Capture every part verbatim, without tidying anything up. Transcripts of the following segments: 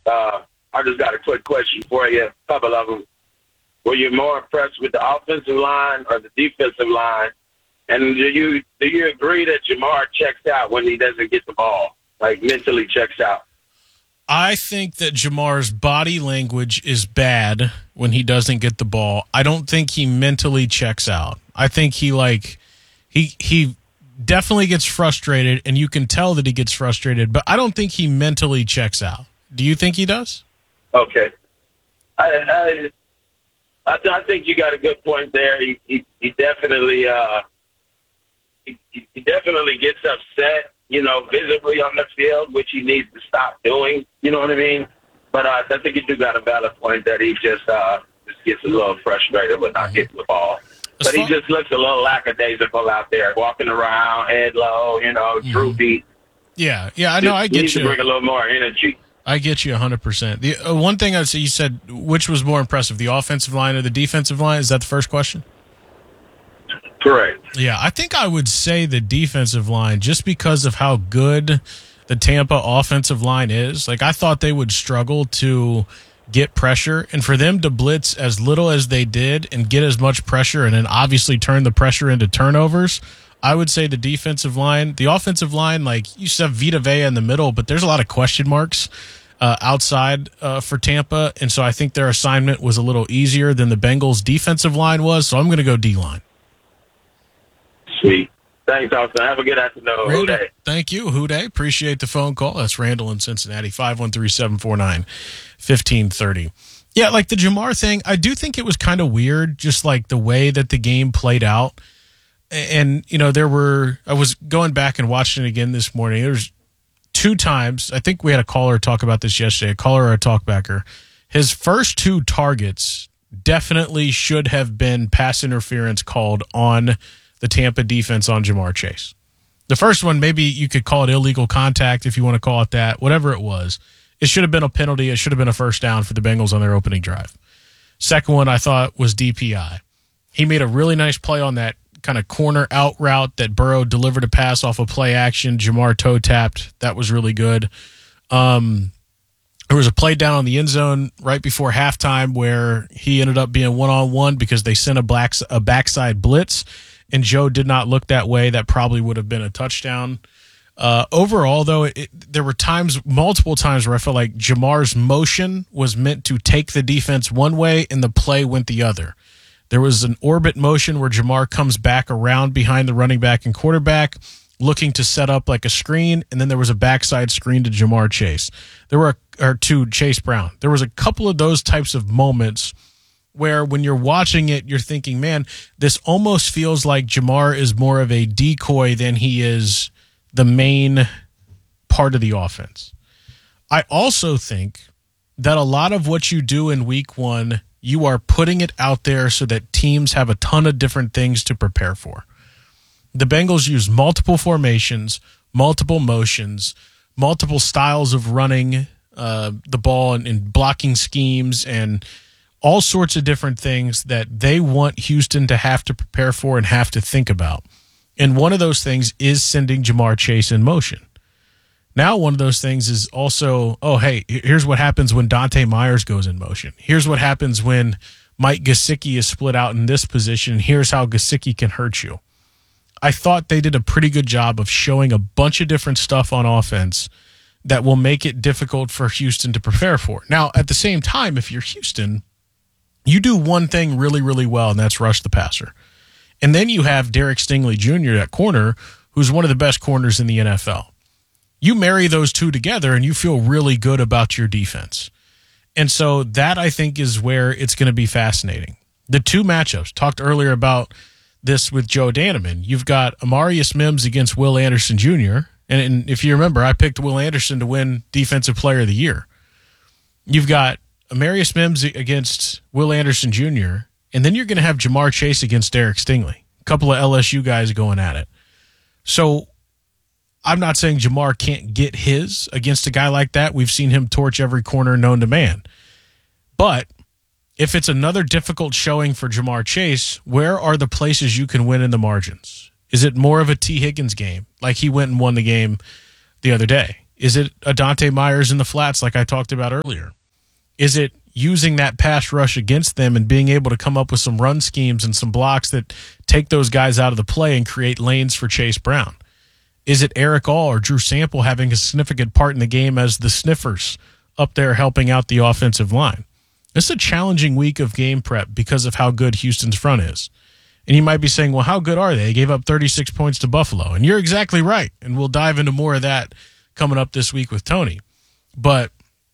Uh, I just got a quick question for you, a couple of them. Were you more impressed with the offensive line or the defensive line? And do you do you agree that Ja'Marr checks out when he doesn't get the ball, like mentally checks out? I think that Jamar's body language is bad when he doesn't get the ball. I don't think he mentally checks out. I think he like he he definitely gets frustrated, and you can tell that he gets frustrated, but I don't think he mentally checks out. Do you think he does? Okay. I I, I, th- I think you got a good point there. He he, he definitely uh he, he definitely gets upset, you know, visibly on the field, which he needs to stop doing. You know what I mean? But uh, I think you do got a valid point that he just uh, just gets a little frustrated with not getting the ball. But he just looks a little lackadaisical out there, walking around, head low, you know, droopy. Yeah, yeah, I know. I get needs you. To bring a little more energy. I get you one hundred percent. The uh, one thing I'd say, you said, which was more impressive, the offensive line or the defensive line? Is that the first question? Correct. Yeah, I think I would say the defensive line, just because of how good the Tampa offensive line is. Like, I thought they would struggle to get pressure, and for them to blitz as little as they did and get as much pressure and then obviously turn the pressure into turnovers, I would say the defensive line. The offensive line, like, you have Vita Vea in the middle, but there's a lot of question marks uh, outside uh, for Tampa, and so I think their assignment was a little easier than the Bengals' defensive line was, so I'm going to go D-line. Sweet. Thanks, Austin. Have a good afternoon. Randall, thank you, Houday. Appreciate the phone call. That's Randall in Cincinnati, five one three, seven four nine, one five three zero. Yeah, like the Ja'Marr thing, I do think it was kind of weird, just like the way that the game played out. And, you know, there were, I was going back and watching it again this morning. There's two times, I think we had a caller talk about this yesterday, a caller or a talkbacker. His first two targets definitely should have been pass interference called on the Tampa defense on Ja'Marr Chase. The first one, maybe you could call it illegal contact if you want to call it that, whatever it was. It should have been a penalty. It should have been a first down for the Bengals on their opening drive. Second one I thought was D P I. He made a really nice play on that kind of corner out route that Burrow delivered a pass off of play action. Ja'Marr toe tapped. That was really good. Um, there was a play down on the end zone right before halftime where he ended up being one-on-one because they sent a, black, a backside blitz, and Joe did not look that way. That probably would have been a touchdown. Uh, overall, though, it, there were times, multiple times, where I felt like Jamar's motion was meant to take the defense one way and the play went the other. There was an orbit motion where Ja'Marr comes back around behind the running back and quarterback, looking to set up like a screen, and then there was a backside screen to Ja'Marr Chase. There were, or to Chase Brown. There was a couple of those types of moments where when you're watching it, you're thinking, man, this almost feels like Ja'Marr is more of a decoy than he is the main part of the offense. I also think that a lot of what you do in week one, you are putting it out there so that teams have a ton of different things to prepare for. The Bengals use multiple formations, multiple motions, multiple styles of running uh, the ball and, and blocking schemes and all sorts of different things that they want Houston to have to prepare for and have to think about. And one of those things is sending Ja'Marr Chase in motion. Now one of those things is also, oh, hey, here's what happens when Dante Myers goes in motion. Here's what happens when Mike Gesicki is split out in this position. Here's how Gesicki can hurt you. I thought they did a pretty good job of showing a bunch of different stuff on offense that will make it difficult for Houston to prepare for. Now, at the same time, if you're Houston, you do one thing really, really well, and that's rush the passer. And then you have Derek Stingley Junior at corner, who's one of the best corners in the N F L. You marry those two together, and you feel really good about your defense. And so that, I think, is where it's going to be fascinating. The two matchups, talked earlier about this with Joe Danneman. You've got Amarius Mims against Will Anderson Junior And, and if you remember, I picked Will Anderson to win Defensive Player of the Year. You've got Amarius Mims against Will Anderson Junior, and then you're going to have Ja'Marr Chase against Derek Stingley. A couple of L S U guys going at it. So I'm not saying Ja'Marr can't get his against a guy like that. We've seen him torch every corner known to man. But if it's another difficult showing for Ja'Marr Chase, where are the places you can win in the margins? Is it more of a T. Higgins game, like he went and won the game the other day? Is it Adante Myers in the flats like I talked about earlier? Is it using that pass rush against them and being able to come up with some run schemes and some blocks that take those guys out of the play and create lanes for Chase Brown? Is it Eric All or Drew Sample having a significant part in the game as the sniffers up there helping out the offensive line? This is a challenging week of game prep because of how good Houston's front is. And you might be saying, well, how good are they? They gave up thirty-six points to Buffalo. And you're exactly right. And we'll dive into more of that coming up this week with Tony. But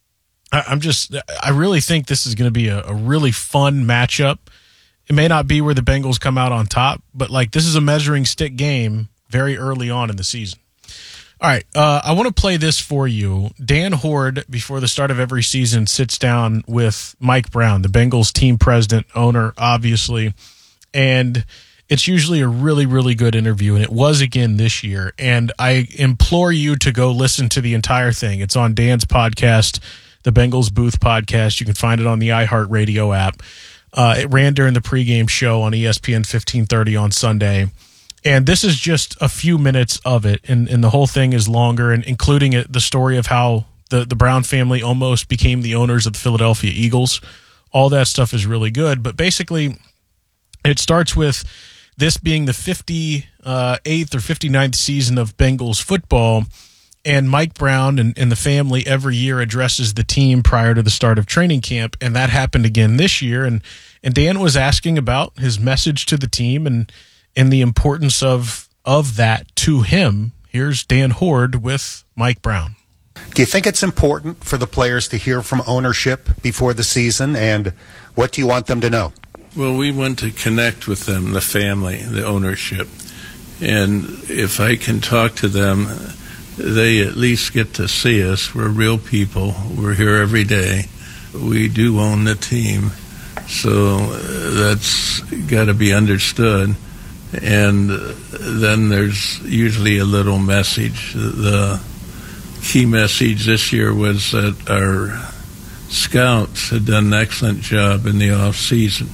I'm just, I really think this is going to be a, a really fun matchup. It may not be where the Bengals come out on top, but like this is a measuring stick game very early on in the season. All right, uh, I want to play this for you. Dan Hoard, before the start of every season, sits down with Mike Brown, the Bengals team president, owner, obviously, and it's usually a really, really good interview, and it was again this year. And I implore you to go listen to the entire thing. It's on Dan's podcast, the Bengals Booth podcast. You can find it on the iHeartRadio app. Uh, it ran during the pregame show on E S P N fifteen thirty on Sunday. And this is just a few minutes of it, and, and the whole thing is longer, and including it, the story of how the, the Brown family almost became the owners of the Philadelphia Eagles. All that stuff is really good. But basically, it starts with this being the fifty-eighth or fifty-ninth season of Bengals football, and Mike Brown and, and the family every year addresses the team prior to the start of training camp, and that happened again this year. And, and Dan was asking about his message to the team and and the importance of of that to him. Here's Dan Hoard with Mike Brown. Do you think it's important for the players to hear from ownership before the season, and what do you want them to know? Well, we want to connect with them, the family, the ownership. And if I can talk to them, they at least get to see us. We're real people. We're here every day. We do own the team. So that's got to be understood. And then there's usually a little message. The key message this year was that our scouts had done an excellent job in the off season,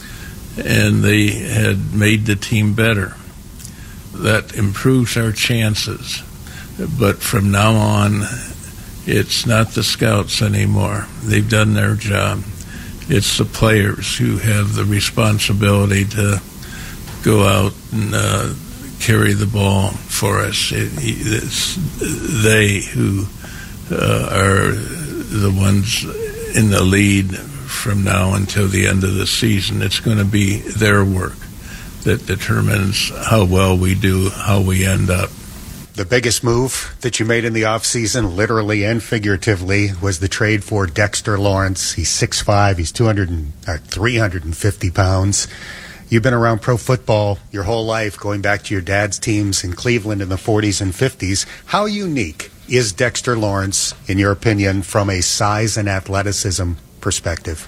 and they had made the team better. That improves our chances. But from now on, it's not the scouts anymore. They've done their job. It's the players who have the responsibility to go out and uh, carry the ball for us. It, it's they who uh, are the ones in the lead from now until the end of the season. It's going to be their work that determines how well we do, how we end up. The biggest move that you made in the offseason, literally and figuratively, was the trade for Dexter Lawrence. He's six foot five, he's two hundred, uh, three hundred fifty pounds. You've been around pro football your whole life, going back to your dad's teams in Cleveland in the forties and fifties. How unique is Dexter Lawrence, in your opinion, from a size and athleticism perspective?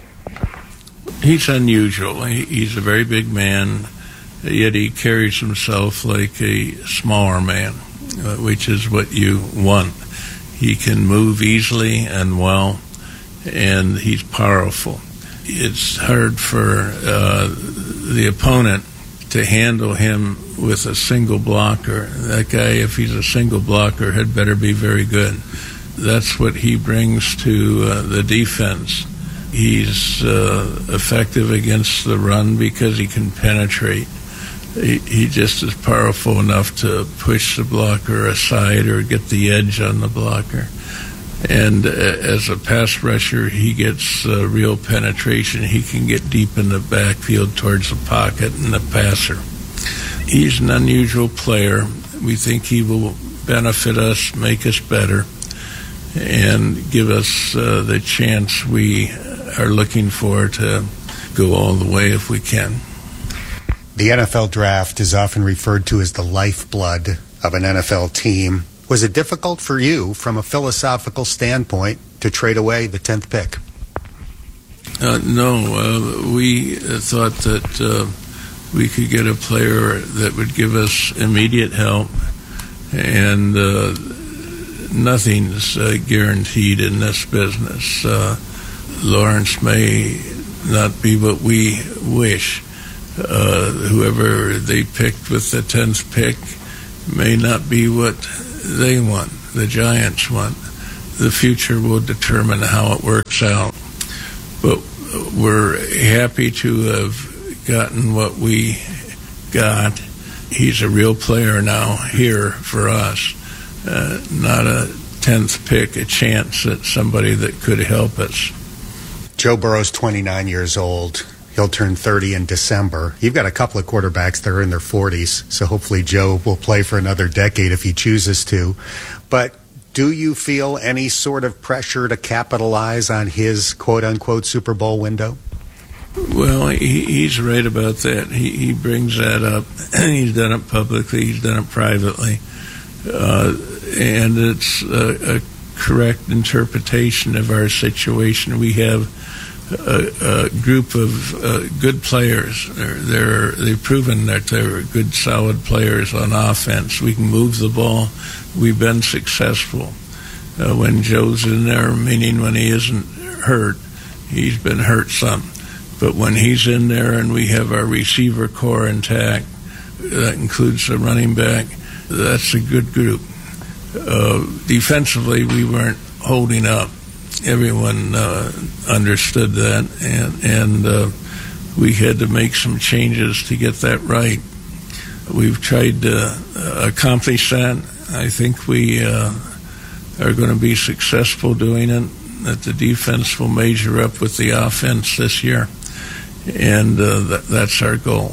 He's unusual. He's a very big man, yet he carries himself like a smaller man, which is what you want. He can move easily and well, and he's powerful. It's hard for uh, the opponent to handle him with a single blocker. That guy, if he's a single blocker, had better be very good. That's what he brings to uh, the defense. He's uh, effective against the run because he can penetrate. He, he just is powerful enough to push the blocker aside or get the edge on the blocker. And uh, as a pass rusher, he gets uh, real penetration. He can get deep in the backfield towards the pocket and the passer. He's an unusual player. We think he will benefit us, make us better, and give us uh, the chance we are looking for to go all the way if we can. The N F L draft is often referred to as the lifeblood of an N F L team. Was it difficult for you, from a philosophical standpoint, to trade away the tenth pick? Uh, no, uh, we uh, thought that uh, we could get a player that would give us immediate help, and uh, nothing's uh, guaranteed in this business. Uh, Lawrence may not be what we wish. Uh, whoever they picked with the tenth pick may not be what they want. the Giants want. The future will determine how it works out. But we're happy to have gotten what we got. He's a real player now here for us, uh, not a tenth pick, a chance at somebody that could help us. Joe Burrow's twenty-nine years old. He'll turn thirty in December. You've got a couple of quarterbacks that are in their forties, so hopefully Joe will play for another decade if he chooses to. But do you feel any sort of pressure to capitalize on his quote-unquote Super Bowl window? Well, he, he's right about that. He, he brings that up. He's done it publicly. He's done it privately. Uh, and it's a, a correct interpretation of our situation. We have a, a group of uh, good players. They're, they're, they've proven that they're good, solid players on offense. We can move the ball. We've been successful. Uh, when Joe's in there, meaning when he isn't hurt, he's been hurt some. But when he's in there and we have our receiver core intact, that includes the running back, that's a good group. Uh, defensively, we weren't holding up. Everyone uh, understood that, and, and uh, we had to make some changes to get that right. We've tried to uh, accomplish that. I think we uh, are going to be successful doing it, that the defense will measure up with the offense this year, and uh, that, that's our goal.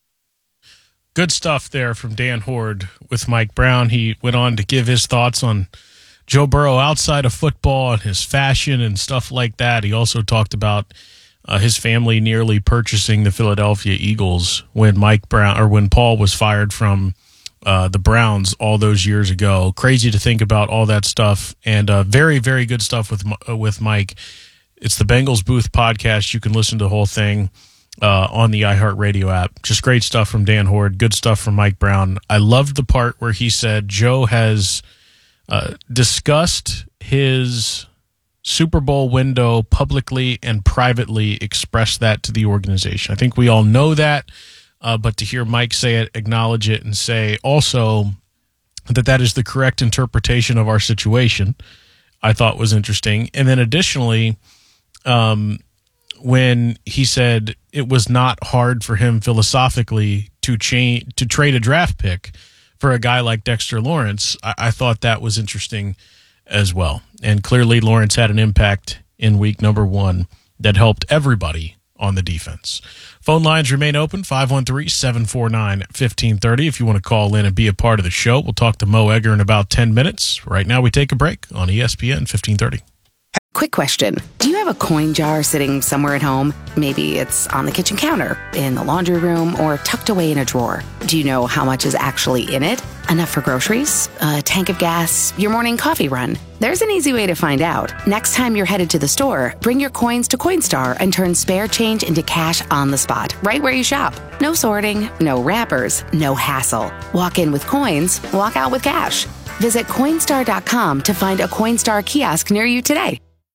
Good stuff there from Dan Hoard with Mike Brown. He went on to give his thoughts on Joe Burrow outside of football and his fashion and stuff like that. He also talked about uh, his family nearly purchasing the Philadelphia Eagles when Mike Brown or when Paul was fired from uh, the Browns all those years ago. Crazy to think about all that stuff, and uh, very, very good stuff with uh, with Mike. It's the Bengals Booth podcast. You can listen to the whole thing uh, on the iHeartRadio app. Just great stuff from Dan Hoard. Good stuff from Mike Brown. I loved the part where he said Joe has uh, discussed his Super Bowl window publicly and privately, expressed that to the organization. I think we all know that, uh, but to hear Mike say it, acknowledge it, and say also that that is the correct interpretation of our situation, I thought was interesting. And then additionally, um, when he said it was not hard for him philosophically to change to trade a draft pick for a guy like Dexter Lawrence, I, I thought that was interesting as well. And clearly Lawrence had an impact in week number one that helped everybody on the defense. Phone lines remain open, five one three, seven four nine, one five three zero if you want to call in and be a part of the show. We'll talk to Mo Egger in about ten minutes. Right now we take a break on E S P N fifteen thirty. Quick question. Do you have a coin jar sitting somewhere at home? Maybe it's on the kitchen counter, in the laundry room, or tucked away in a drawer. Do you know how much is actually in it? Enough for groceries? A tank of gas? Your morning coffee run? There's an easy way to find out. Next time you're headed to the store, bring your coins to Coinstar and turn spare change into cash on the spot, right where you shop. No sorting, no wrappers, no hassle. Walk in with coins, walk out with cash. Visit Coinstar dot com to find a Coinstar kiosk near you today.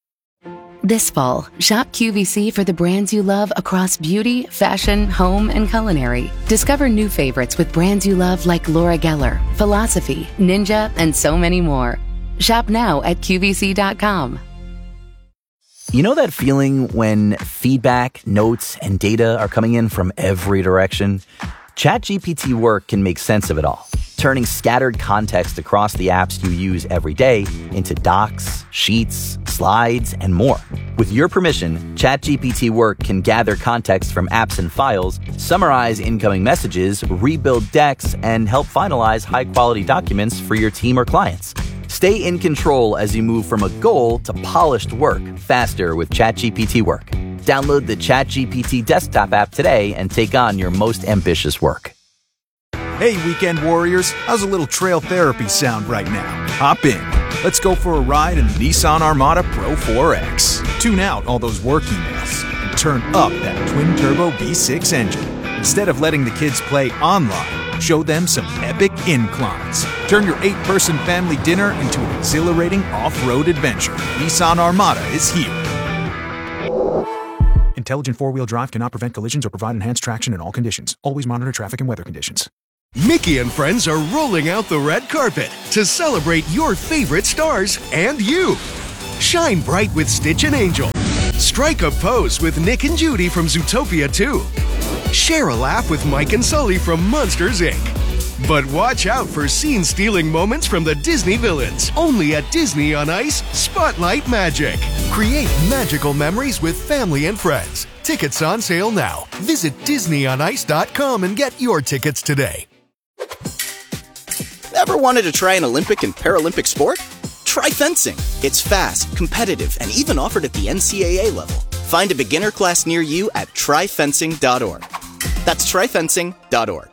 This fall, shop Q V C for the brands you love across beauty, fashion, home, and culinary. Discover new favorites with brands you love like Laura Geller, Philosophy, Ninja, and so many more. Shop now at Q V C dot com. You know that feeling when feedback, notes, and data are coming in from every direction? ChatGPT Work can make sense of it all, turning scattered context across the apps you use every day into docs, sheets, slides, and more. With your permission, ChatGPT Work can gather context from apps and files, summarize incoming messages, rebuild decks, and help finalize high-quality documents for your team or clients. Stay in control as you move from a goal to polished work faster with ChatGPT Work. Download the ChatGPT desktop app today and take on your most ambitious work. Hey, weekend warriors, how's a little trail therapy sound right now? Hop in. Let's go for a ride in the Nissan Armada Pro four X. Tune out all those work emails and turn up that twin-turbo V six engine. Instead of letting the kids play online, show them some epic inclines. Turn your eight-person family dinner into an exhilarating off-road adventure. Nissan Armada is here. Intelligent four-wheel drive cannot prevent collisions or provide enhanced traction in all conditions. Always monitor traffic and weather conditions. Mickey and friends are rolling out the red carpet to celebrate your favorite stars and you. Shine bright with Stitch and Angel. Strike a pose with Nick and Judy from Zootopia two. Share a laugh with Mike and Sully from Monsters, Incorporated. But watch out for scene-stealing moments from the Disney villains. Only at Disney on Ice Spotlight Magic. Create magical memories with family and friends. Tickets on sale now. Visit disney on ice dot com and get your tickets today. Ever wanted to try an Olympic and Paralympic sport? Try fencing. It's fast, competitive, and even offered at the N C double A level. Find a beginner class near you at try fencing dot org. That's try fencing dot org.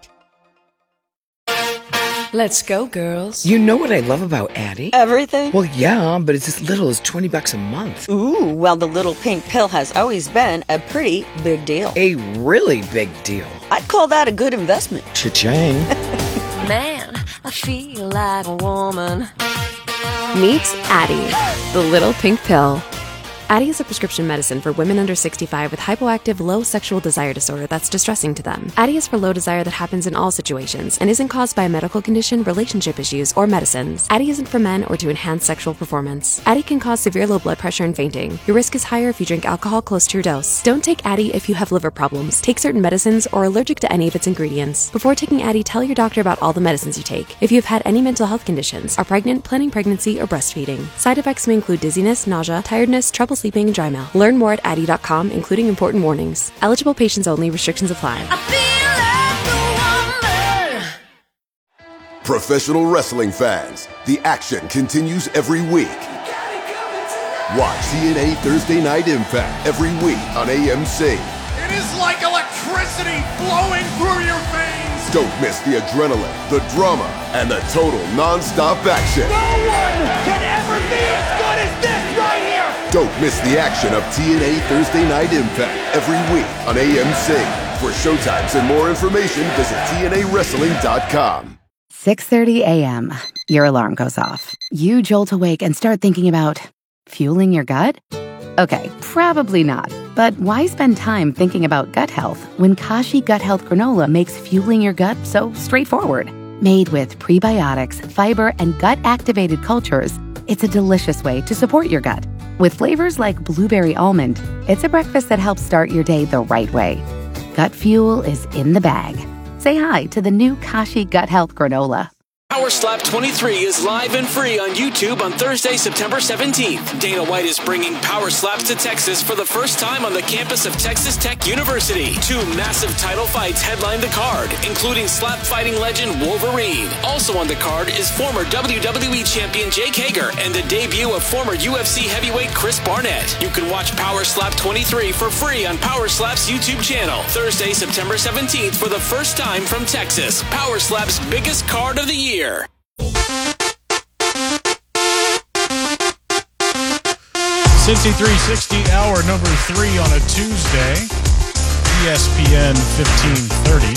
Let's go, girls. You know what I love about Addie? Everything? Well, yeah, but it's as little as twenty bucks a month. Ooh, well, the little pink pill has always been a pretty big deal. A really big deal. I'd call that a good investment. Cha-ching. Man, I feel like a woman. Meet Addie, the little pink pill. Addie is a prescription medicine for women under sixty-five with hypoactive low sexual desire disorder that's distressing to them. Addie is for low desire that happens in all situations and isn't caused by a medical condition, relationship issues, or medicines. Addie isn't for men or to enhance sexual performance. Addie can cause severe low blood pressure and fainting. Your risk is higher if you drink alcohol close to your dose. Don't take Addie if you have liver problems, take certain medicines, or are allergic to any of its ingredients. Before taking Addie, tell your doctor about all the medicines you take. If you have had any mental health conditions, are pregnant, planning pregnancy, or breastfeeding. Side effects may include dizziness, nausea, tiredness, trouble sleeping, and dry mouth. Learn more at addie dot com, including important warnings. Eligible patients only. Restrictions apply. Professional wrestling fans, the action continues every week. Watch T N A Thursday Night Impact every week on A M C. It is like electricity flowing through your veins. Don't miss the adrenaline, the drama, and the total non-stop action. No one can ever be as good as this right here. Don't miss the action of T N A Thursday Night Impact every week on A M C. For showtimes and more information, visit T N A wrestling dot com. six thirty a.m. Your alarm goes off. You jolt awake and start thinking about fueling your gut? Okay, probably not. But why spend time thinking about gut health when Kashi Gut Health Granola makes fueling your gut so straightforward? Made with prebiotics, fiber, and gut-activated cultures, it's a delicious way to support your gut. With flavors like blueberry almond, it's a breakfast that helps start your day the right way. Gut fuel is in the bag. Say hi to the new Kashi Gut Health Granola. Power Slap twenty-three is live and free on YouTube on Thursday, September seventeenth. Dana White is bringing Power Slaps to Texas for the first time on the campus of Texas Tech University. Two massive title fights headline the card, including slap fighting legend Wolverine. Also on the card is former W W E champion Jake Hager and the debut of former U F C heavyweight Chris Barnett. You can watch Power Slap twenty-three for free on Power Slap's YouTube channel. Thursday, September seventeenth for the first time from Texas. Power Slap's biggest card of the year. Cincy three sixty, hour number three on a Tuesday. E S P N fifteen thirty.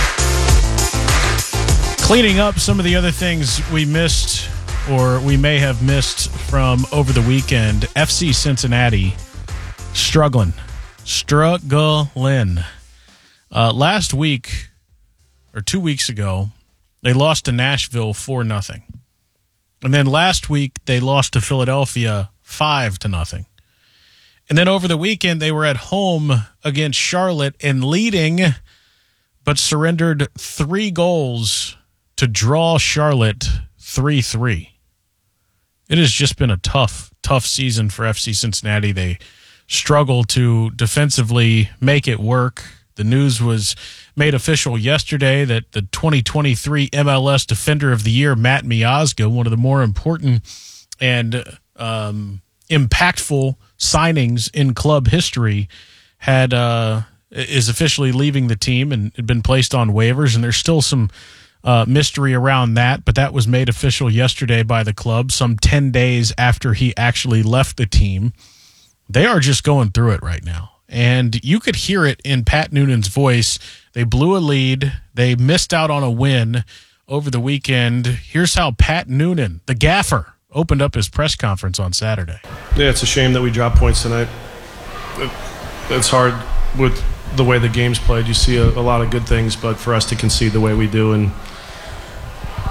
Cleaning up some of the other things we missed or we may have missed from over the weekend. F C Cincinnati struggling. Struggling. Uh, last week, or two weeks ago, they lost to Nashville four nothing. And then last week, they lost to Philadelphia five to nothing. And then over the weekend, they were at home against Charlotte and leading, but surrendered three goals to draw Charlotte three three. It has just been a tough, tough season for F C Cincinnati. They struggle to defensively make it work. The news was made official yesterday that the twenty twenty-three M L S Defender of the Year, Matt Miazga, one of the more important and um, impactful signings in club history, had uh, is officially leaving the team and had been placed on waivers. And there's still some uh, mystery around that, but that was made official yesterday by the club, some ten days after he actually left the team. They are just going through it right now. And you could hear it in Pat Noonan's voice. They blew a lead. They missed out on a win over the weekend. Here's how Pat Noonan, the gaffer, opened up his press conference on Saturday. Yeah, it's a shame that we dropped points tonight. It's hard with the way the game's played. You see a, a lot of good things, but for us to concede the way we do and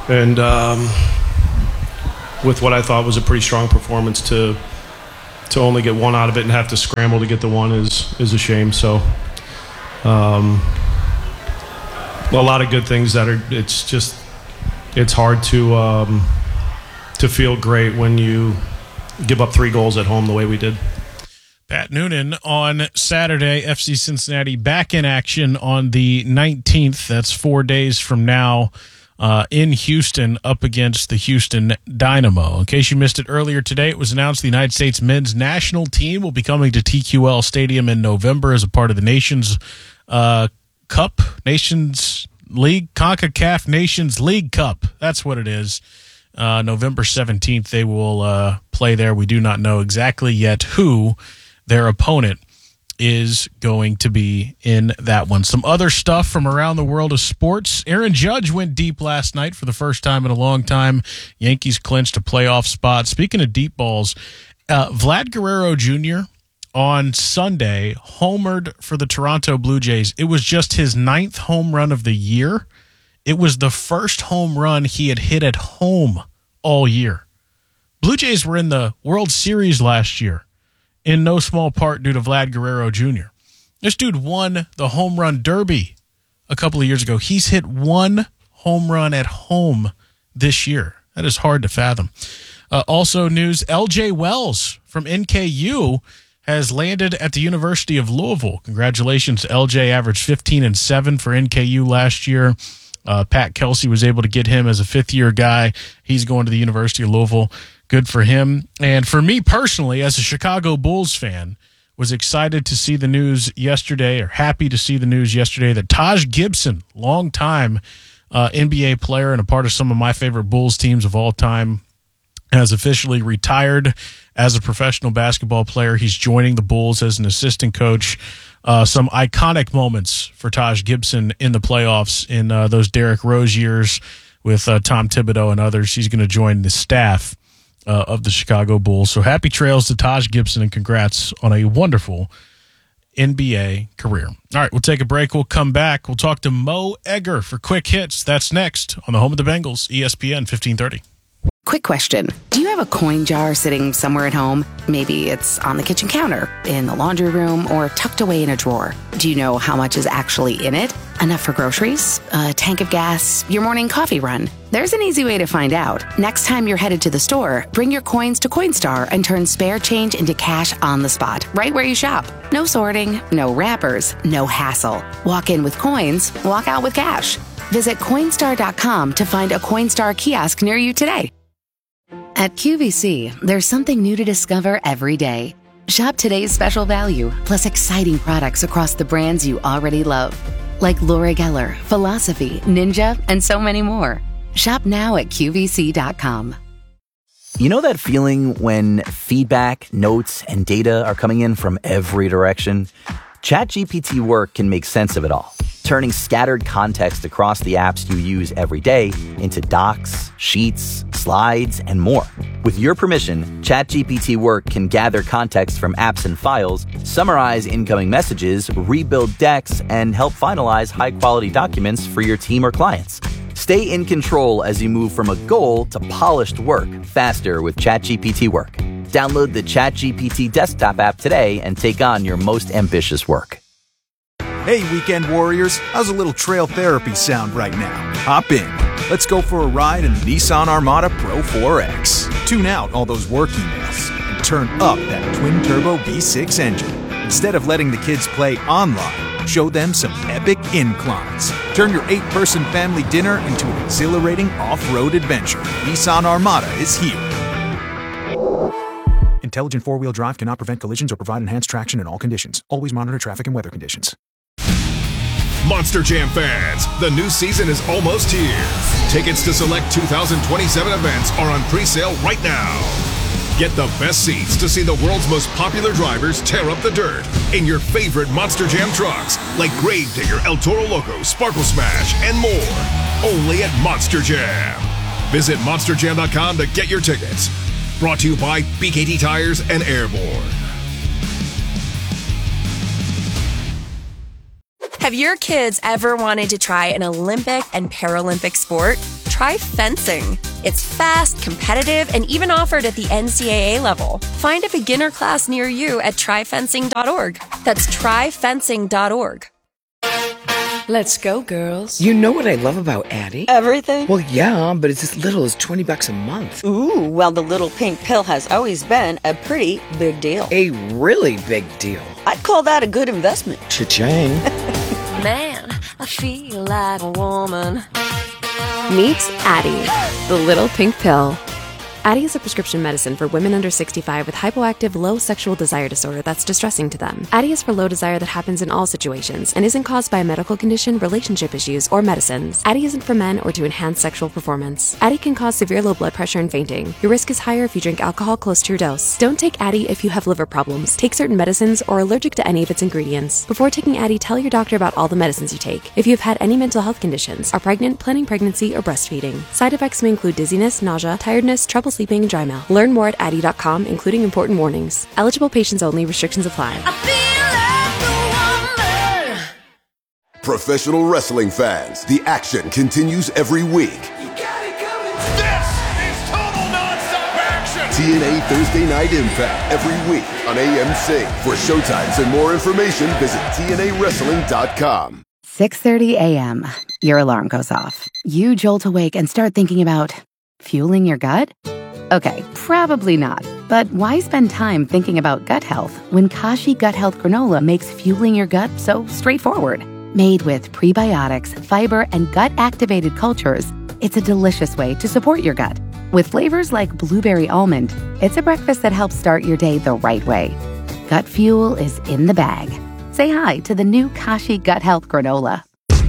And um, with what I thought was a pretty strong performance, to to only get one out of it and have to scramble to get the one is is a shame. So um, a lot of good things that are, it's just, it's hard to um, to feel great when you give up three goals at home the way we did. Pat Noonan on Saturday, F C Cincinnati back in action on the nineteenth. That's four days from now uh, in Houston up against the Houston Dynamo. In case you missed it earlier today, it was announced the United States men's national team will be coming to T Q L Stadium in November as a part of the Nations uh, Cup, Nations League, CONCACAF Nations League Cup. That's what it is. Uh, November seventeenth, they will uh, play there. We do not know exactly yet who their opponent is going to be in that one. Some other stuff from around the world of sports. Aaron Judge went deep last night for the first time in a long time. Yankees clinched a playoff spot. Speaking of deep balls, uh, Vlad Guerrero Junior on Sunday homered for the Toronto Blue Jays. It was just his ninth home run of the year. It was the first home run he had hit at home all year. Blue Jays were in the World Series last year, in no small part due to Vlad Guerrero Junior This dude won the home run derby a couple of years ago. He's hit one home run at home this year. That is hard to fathom. Uh, also news, L J Wells from N K U has landed at the University of Louisville. Congratulations. L J averaged fifteen and seven for N K U last year. Uh, Pat Kelsey was able to get him as a fifth-year guy. He's going to the University of Louisville. Good for him. And for me personally, as a Chicago Bulls fan, was excited to see the news yesterday, or happy to see the news yesterday, that Taj Gibson, longtime uh, N B A player and a part of some of my favorite Bulls teams of all time, has officially retired as a professional basketball player. He's joining the Bulls as an assistant coach. Uh, some iconic moments for Taj Gibson in the playoffs in uh, those Derrick Rose years with uh, Tom Thibodeau and others. He's going to join the staff uh, of the Chicago Bulls. So happy trails to Taj Gibson and congrats on a wonderful N B A career. All right, we'll take a break. We'll come back. We'll talk to Mo Egger for Quick Hits. That's next on the home of the Bengals, E S P N fifteen thirty. Quick question. Do you have a coin jar sitting somewhere at home? Maybe it's on the kitchen counter, in the laundry room, or tucked away in a drawer. Do you know how much is actually in it? Enough for groceries? A tank of gas? Your morning coffee run? There's an easy way to find out. Next time you're headed to the store, bring your coins to Coinstar and turn spare change into cash on the spot, right where you shop. No sorting, no wrappers, no hassle. Walk in with coins, walk out with cash. Visit Coinstar dot com to find a Coinstar kiosk near you today. At Q V C, there's something new to discover every day. Shop today's special value, plus exciting products across the brands you already love, like Laura Geller, Philosophy, Ninja, and so many more. Shop now at Q V C dot com. You know that feeling when feedback, notes, and data are coming in from every direction? ChatGPT Work can make sense of it all, turning scattered context across the apps you use every day into docs, sheets, slides, and more. With your permission, ChatGPT Work can gather context from apps and files, summarize incoming messages, rebuild decks, and help finalize high-quality documents for your team or clients. Stay in control as you move from a goal to polished work faster with ChatGPT Work. Download the ChatGPT desktop app today and take on your most ambitious work. Hey, weekend warriors, how's a little trail therapy sound right now? Hop in. Let's go for a ride in the Nissan Armada Pro four X. Tune out all those work emails and turn up that twin-turbo V six engine. Instead of letting the kids play online, show them some epic inclines. Turn your eight-person family dinner into an exhilarating off-road adventure. Nissan Armada is here. Intelligent four-wheel drive cannot prevent collisions or provide enhanced traction in all conditions. Always monitor traffic and weather conditions. Monster Jam fans, the new season is almost here. Tickets to select two thousand twenty-seven events are on pre-sale right now. Get the best seats to see the world's most popular drivers tear up the dirt in your favorite Monster Jam trucks, like Gravedigger, El Toro Loco, Sparkle Smash, and more. Only at Monster Jam. Visit monster jam dot com to get your tickets. Brought to you by B K T Tires and Airborne. Have your kids ever wanted to try an Olympic and Paralympic sport? Try fencing. It's fast, competitive, and even offered at the N C double A level. Find a beginner class near you at try fencing dot org. That's try fencing dot org. Let's go, girls. You know what I love about Addie? Everything? Well, yeah, but it's as little as twenty bucks a month. Ooh, well, the little pink pill has always been a pretty big deal. A really big deal. I'd call that a good investment. Cha-ching. Man, I feel like a woman. Meet Addie, the little pink pill. Addie is a prescription medicine for women under sixty-five with hypoactive low sexual desire disorder that's distressing to them. Addie is for low desire that happens in all situations and isn't caused by a medical condition, relationship issues, or medicines. Addie isn't for men or to enhance sexual performance. Addie can cause severe low blood pressure and fainting. Your risk is higher if you drink alcohol close to your dose. Don't take Addie if you have liver problems, take certain medicines, or are allergic to any of its ingredients. Before taking Addie, tell your doctor about all the medicines you take. If you've had any mental health conditions, are pregnant, planning pregnancy, or breastfeeding. Side effects may include dizziness, nausea, tiredness, trouble sleeping, and dry mouth. Learn more at addie dot com, including important warnings. Eligible patients only. Restrictions apply. Professional wrestling fans, the action continues every week. This is total nonstop action. T N A Thursday Night Impact every week on A M C. For showtimes and more information, visit T N A wrestling dot com. six thirty a.m. Your alarm goes off. You jolt awake and start thinking about fueling your gut? Okay, probably not. But why spend time thinking about gut health when Kashi Gut Health Granola makes fueling your gut so straightforward? Made with prebiotics, fiber, and gut-activated cultures, it's a delicious way to support your gut. With flavors like blueberry almond, it's a breakfast that helps start your day the right way. Gut fuel is in the bag. Say hi to the new Kashi Gut Health Granola.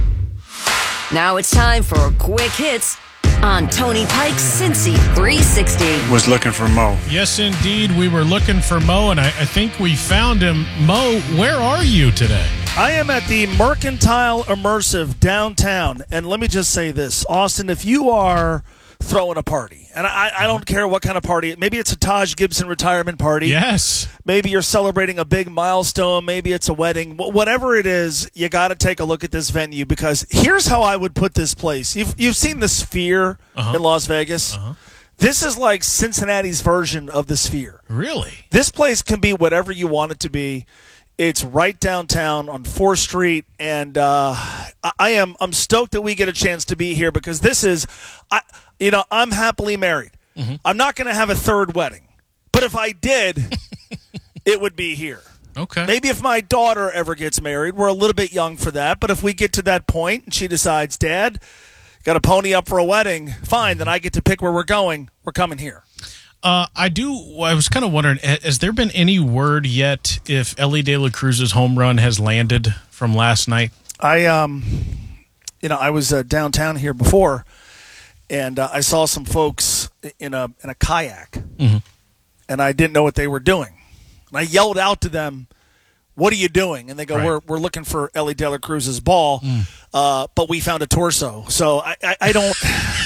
Now it's time for Quick Hits on Tony Pike's Cincy three sixty. Was looking for Mo. Yes, indeed. We were looking for Mo, and I, I think we found him. Mo, where are you today? I am at the Mercantile Immersive downtown. And let me just say this, Austin, if you are throwing a party, and I, I don't care what kind of party, maybe it's a Taj Gibson retirement party. Yes. Maybe you're celebrating a big milestone. Maybe it's a wedding. Whatever it is, you got to take a look at this venue, because here's how I would put this place. You've, you've seen the Sphere uh-huh. in Las Vegas. Uh-huh. This is like Cincinnati's version of the Sphere. Really? This place can be whatever you want it to be. It's right downtown on fourth Street, and uh, I am I'm stoked that we get a chance to be here, because this is, I you know, I'm happily married. Mm-hmm. I'm not going to have a third wedding, but if I did, it would be here. Okay. Maybe if my daughter ever gets married, we're a little bit young for that, but if we get to that point and she decides, Dad, got a pony up for a wedding, fine, then I get to pick where we're going. We're coming here. Uh, I do. I was kind of wondering, has there been any word yet if Ellie De La Cruz's home run has landed from last night? I, um, you know, I was uh, downtown here before, and uh, I saw some folks in a in a kayak, mm-hmm. and I didn't know what they were doing. And I yelled out to them, "What are you doing?" And they go, right. "We're we're looking for Ellie De La Cruz's ball, mm. uh, but we found a torso." So I, I, I don't.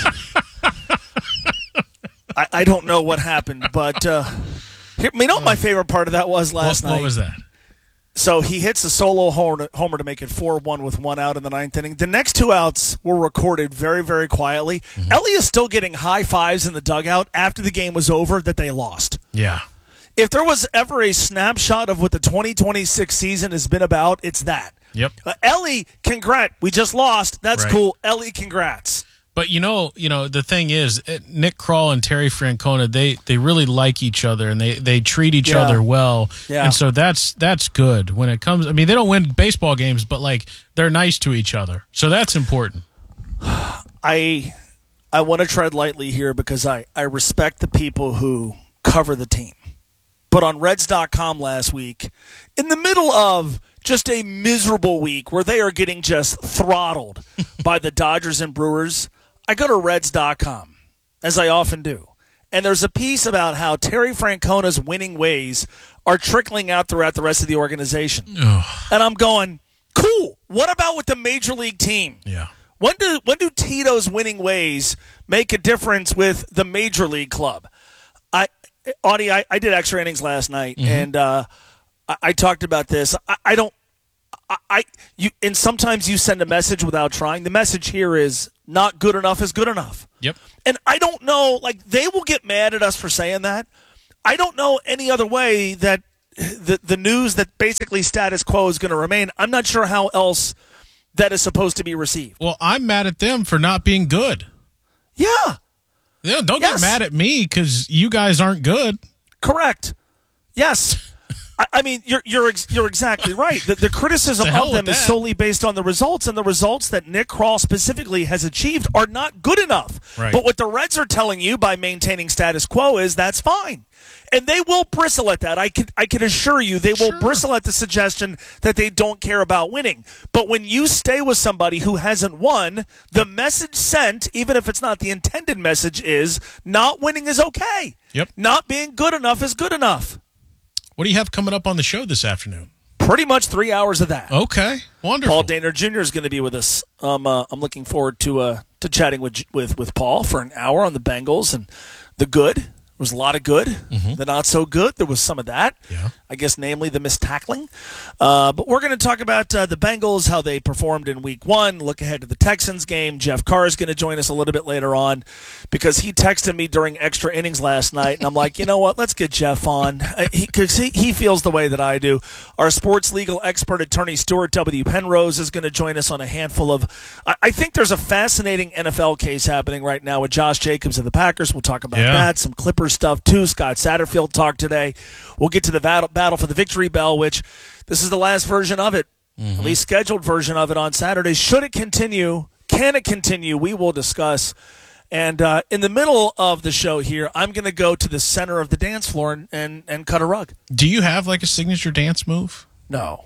I, I don't know what happened, but uh, here, you know what my favorite part of that was last what, night? What was that? So he hits a solo homer to make it four one with one out in the ninth inning. The next two outs were recorded very, very quietly. Mm-hmm. Ellie is still getting high fives in the dugout after the game was over that they lost. Yeah. If there was ever a snapshot of what the twenty twenty-six season has been about, it's that. Yep. Uh, Ellie, congrats. We just lost. That's right. cool. Ellie, congrats. But, you know, you know, the thing is, Nick Kroll and Terry Francona, they, they really like each other, and they, they treat each yeah. other well. Yeah. And so that's that's good when it comes. I mean, they don't win baseball games, but, like, they're nice to each other. So that's important. I I want to tread lightly here because I, I respect the people who cover the team. But on Reds dot com last week, in the middle of just a miserable week where they are getting just throttled by the Dodgers and Brewers, I go to Reds dot com, as I often do. And there's a piece about how Terry Francona's winning ways are trickling out throughout the rest of the organization. Ugh. And I'm going, cool. What about with the major league team? Yeah. When do when do Tito's winning ways make a difference with the major league club? I, Audie, I, I did extra innings last night, mm-hmm. and uh, I, I talked about this. I, I don't. I, I you and sometimes you send a message without trying. The message here is not good enough is good enough. Yep. And I don't know, like, they will get mad at us for saying that. I don't know any other way that the the news that basically status quo is going to remain. I'm not sure how else that is supposed to be received. Well, I'm mad at them for not being good. Yeah. Yeah, don't Yes. get mad at me because you guys aren't good. Correct. Yes. I, I mean, you're you're ex- you're exactly right. The, the criticism The hell of them with is that. solely based on the results, and the results that Nick Krall specifically has achieved are not good enough. Right. But what the Reds are telling you by maintaining status quo is that's fine. And they will bristle at that. I can I can assure you they will bristle at the suggestion that they don't care about winning. But when you stay with somebody who hasn't won, the message sent, even if it's not the intended message, is not winning is okay. Yep. Not being good enough is good enough. What do you have coming up on the show this afternoon? Pretty much three hours of that. Okay, wonderful. Paul Dehner Junior is going to be with us. Um, uh, I'm looking forward to uh, to chatting with with with Paul for an hour on the Bengals and the good. There was a lot of good. Mm-hmm. The not so good, there was some of that. Yeah. I guess namely the missed tackling. Uh, but we're going to talk about uh, the Bengals, how they performed in week one, look ahead to the Texans game. Jeff Carr is going to join us a little bit later on because he texted me during extra innings last night, and I'm like, you know what, let's get Jeff on because he, he, he feels the way that I do. Our sports legal expert, attorney Stuart W. Penrose, is going to join us on a handful of I, I think there's a fascinating N F L case happening right now with Josh Jacobs of the Packers. We'll talk about Yeah. that. Some Clippers stuff too. Scott Satterfield talked today. We'll get to the battle, battle for the victory bell, which this is the last version of it, Mm-hmm. at least scheduled version of it on Saturday. Should it continue? Can it continue? We will discuss. And uh, in the middle of the show here, I'm going to go to the center of the dance floor and, and, and cut a rug. Do you have like a signature dance move? No.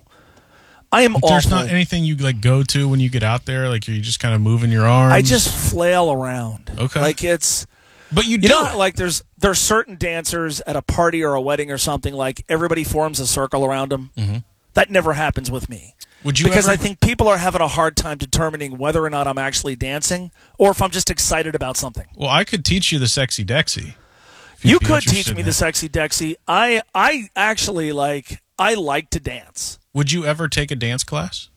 I am awful. There's not anything you like go to when you get out there, like you're just kind of moving your arms. I just flail around. Okay. Like it's... But you You do know, it. like there's there's certain dancers at a party or a wedding or something, like everybody forms a circle around them. Mm-hmm. That never happens with me. Would you because ever- I think people are having a hard time determining whether or not I'm actually dancing or if I'm just excited about something. Well, I could teach you the sexy Dexy. if you'd You be could interested teach in me that. the sexy Dexy. I I actually like I like to dance. Would you ever take a dance class?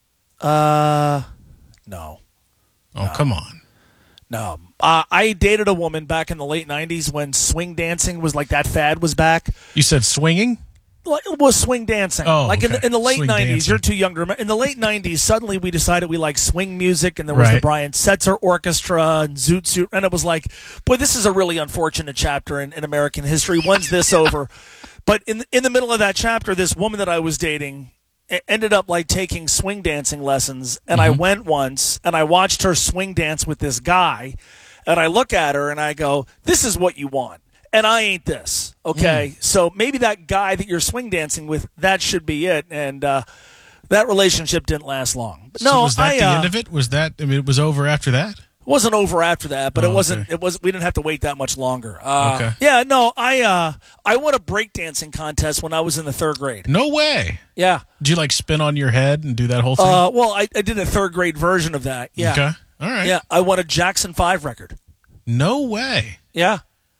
Uh, no. Oh, come on. No. Uh, I dated a woman back in the late nineties when swing dancing was like that fad was back. You said swinging? Like, it was swing dancing. Oh, like in, okay. the, in the late Swing nineties, dancing. you're too young to remember. In the late nineties, suddenly we decided we liked swing music, and there was the Right. Brian Setzer Orchestra and Zoot Suit, and it was like, boy, this is a really unfortunate chapter in, in American history. When's this over? But in in the middle of that chapter, this woman that I was dating e- ended up like taking swing dancing lessons, and I Mm-hmm. went once, and I watched her swing dance with this guy, and I look at her and I go, "This is what you want." And I ain't this, okay? Mm. So maybe that guy that you're swing dancing with, that should be it. And uh, that relationship didn't last long. But So no, was that I, the uh, end of it? Was that, I mean, it was over after that? It wasn't over after that, but Oh, it wasn't. okay. It was. We didn't have to wait that much longer. Uh, Okay. Yeah. No. I. Uh, I won a breakdancing contest when I was in the third grade. No way. Yeah. Did you like spin on your head and do that whole thing? Uh, well, I, I did a third grade version of that. Yeah. Okay. All right. Yeah. I won a Jackson Five record. No way. Yeah.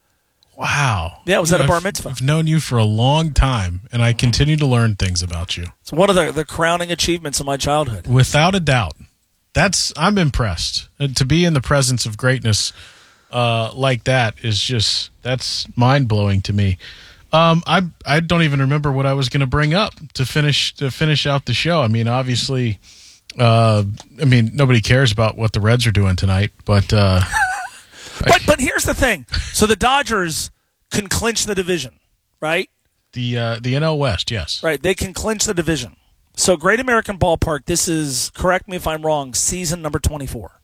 Wow. Yeah, it was at a I've- bar mitzvah. I've known you for a long time, and I continue to learn things about you. It's one of the, the crowning achievements of my childhood. Without a doubt. That's I'm impressed. And to be in the presence of greatness uh, like that is just that's mind blowing to me. Um, I I don't even remember what I was going to bring up to finish to finish out the show. I mean, obviously, uh, I mean nobody cares about what the Reds are doing tonight, but uh, But but here's the thing. So the Dodgers can clinch the division, right? the uh, the N L West, yes. Right. They can clinch the division. So Great American Ballpark, this is, correct me if I'm wrong, season number twenty-four.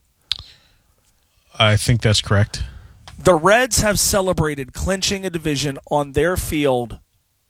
I think that's correct. The Reds have celebrated clinching a division on their field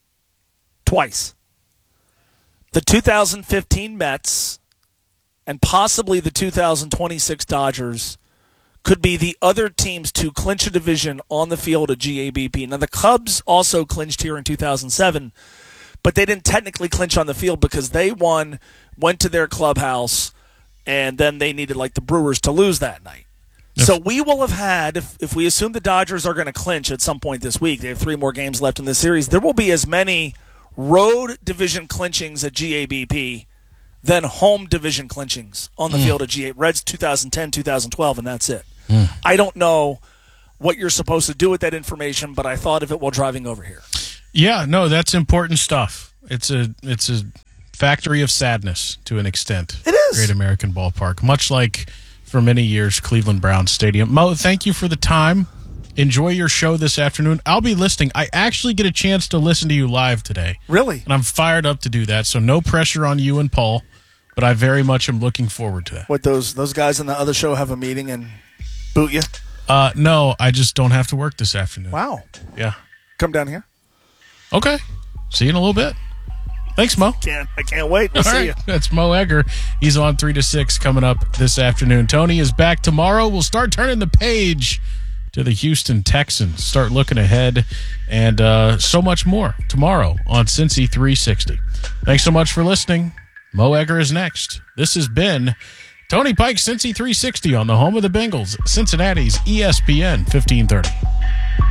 twice. The two thousand fifteen Mets and possibly the two thousand twenty-six Dodgers could be the other teams to clinch a division on the field at G A B P. Now, the Cubs also clinched here in two thousand seven, but they didn't technically clinch on the field because they won, went to their clubhouse, and then they needed, like, the Brewers to lose that night. So we will have had, if, if we assume the Dodgers are going to clinch at some point this week, they have three more games left in this series, there will be as many road division clinchings at G A B P than home division clinchings on the Mm. field at G eight. Reds two thousand ten, two thousand twelve, and that's it. Mm. I don't know what you're supposed to do with that information, but I thought of it while driving over here. Yeah, no, that's important stuff. It's a it's a factory of sadness to an extent. It is. Great American Ballpark, much like for many years Cleveland Browns Stadium. Mo, thank you for the time. Enjoy your show this afternoon. I'll be listening. I actually get a chance to listen to you live today. Really? And I'm fired up to do that, so no pressure on you and Paul, but I very much am looking forward to that. What, those those guys in the other show have a meeting and boot you? Uh, no, I just don't have to work this afternoon. Wow. Yeah. Come down here. Okay. See you in a little bit. Thanks, Mo. Can't, I can't wait. We'll All see right. you. That's Mo Egger. He's on three to six coming up this afternoon. Tony is back tomorrow. We'll start turning the page to the Houston Texans. Start looking ahead and uh, so much more tomorrow on Cincy three sixty. Thanks so much for listening. Mo Egger is next. This has been Tony Pike, Cincy three sixty on the home of the Bengals, Cincinnati's E S P N fifteen thirty.